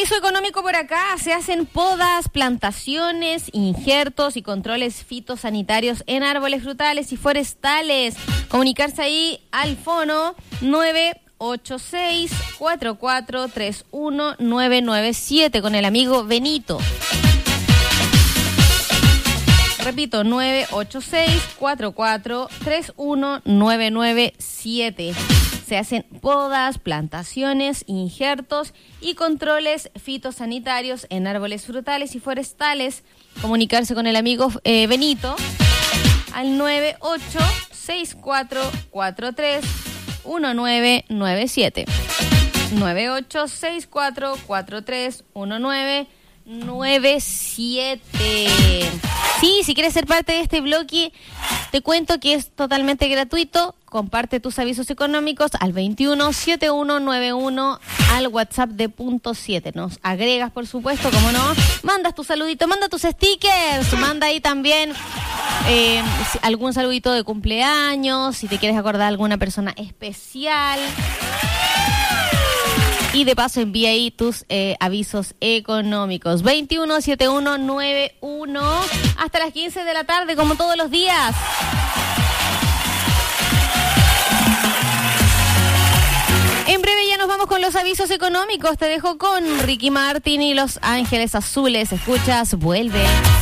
aviso económico por acá. Se hacen podas, plantaciones, injertos y controles fitosanitarios en árboles frutales y forestales. Comunicarse ahí al fono 986-4431-997 con el amigo Benito. Repito, 986-4431-997. Se hacen podas, plantaciones, injertos y controles fitosanitarios en árboles frutales y forestales. Comunicarse con el amigo Benito al 9864431997. 9864431997. Sí, si quieres ser parte de este bloque, te cuento que es totalmente gratuito. Comparte tus avisos económicos al 217191 al WhatsApp de punto 7. Nos agregas, por supuesto, como no. Mandas tu saludito, manda tus stickers. Manda ahí también algún saludito de cumpleaños, si te quieres acordar de alguna persona especial. Y de paso envía ahí tus avisos económicos. 217191 hasta las 15 de la tarde, como todos los días. En breve ya nos vamos con los avisos económicos. Te dejo con Ricky Martin y Los Ángeles Azules. Escuchas, vuelve.